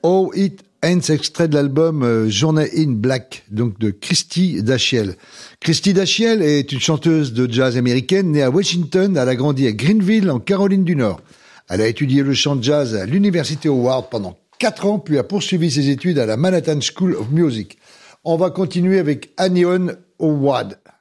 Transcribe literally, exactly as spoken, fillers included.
Oh It Ends, extrait de l'album euh, Journey in Black, donc de Christy Dashiell. Christy Dashiell est une chanteuse de jazz américaine née à Washington. Elle a grandi à Greenville, en Caroline du Nord. Elle a étudié le chant jazz à l'Université Howard pendant quatre ans, puis a poursuivi ses études à la Manhattan School of Music. On va continuer avec Anione Howard.